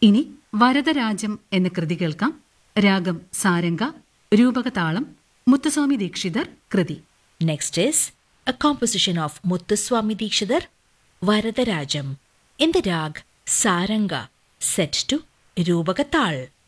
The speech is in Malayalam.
ഇനി വരദരാജം എന്ന കൃതി കേൾക്കാം. രാഗം സാരംഗ, രൂപകതാളം മുത്തുസ്വാമി ദീക്ഷിതർ കൃതി. Next is a composition of Muthuswami Dikshidhar, Varadarajam, in the rag Saranga, set to Rupakatal.